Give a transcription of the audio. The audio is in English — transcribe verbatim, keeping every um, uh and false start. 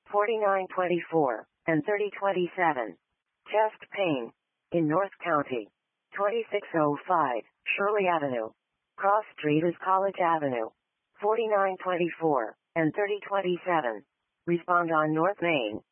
forty-nine twenty-four, and thirty twenty-seven. Chest pain. In North County. twenty-six oh five, Shirley Avenue. Cross Street is College Avenue. forty-nine twenty-four, and thirty twenty-seven. Respond on North Main.